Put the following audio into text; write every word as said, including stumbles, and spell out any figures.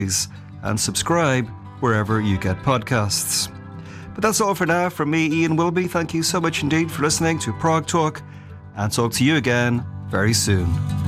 and subscribe wherever you get podcasts. But that's all for now from me, Ian Wilby. Thank you so much indeed for listening to Prog Talk, and talk to you again very soon.